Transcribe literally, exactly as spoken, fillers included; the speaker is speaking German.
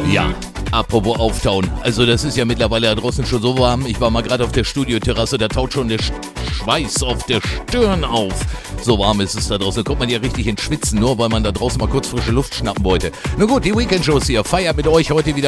Ja, apropos auftauen. Also das ist ja mittlerweile da draußen schon so warm. Ich war mal gerade auf der Studioterrasse, da taut schon der Schweiß auf der Stirn auf. So warm ist es da draußen. Da kommt man ja richtig ins Schwitzen, nur weil man da draußen mal kurz frische Luft schnappen wollte. Na gut, die Weekend-Shows hier. Feiert mit euch heute wieder